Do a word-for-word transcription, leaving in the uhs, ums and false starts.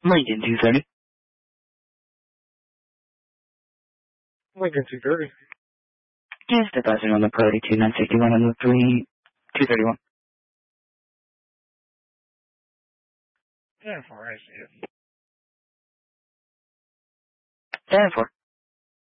Lincoln two thirty. Lincoln two thirty. Just advising on the priority two nine sixty-one on the three two thirty-one. ten four, I see it. ten four.